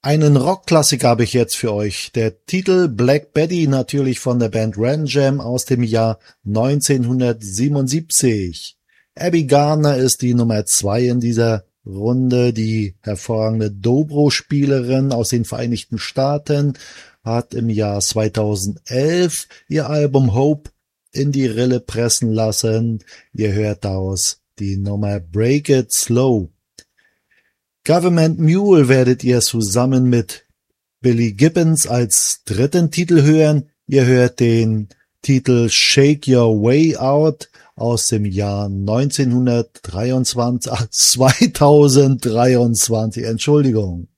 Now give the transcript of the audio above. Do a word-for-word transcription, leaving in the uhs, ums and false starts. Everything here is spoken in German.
Einen Rockklassiker habe ich jetzt für euch. Der Titel Black Betty, natürlich von der Band Ram Jam aus dem Jahr neunzehnhundertsiebenundsiebzig. Abby Gardner ist die Nummer zwei in dieser Runde, die hervorragende Dobro-Spielerin aus den Vereinigten Staaten, hat im Jahr zweitausendelf ihr Album Hope in die Rille pressen lassen. Ihr hört daraus die Nummer Break It Slow. Government Mule werdet ihr zusammen mit Billy Gibbons als dritten Titel hören. Ihr hört den Titel Shake Your Way Out aus dem Jahr neunzehnhundertdreiundzwanzig, ach, zweitausenddreiundzwanzig, Entschuldigung.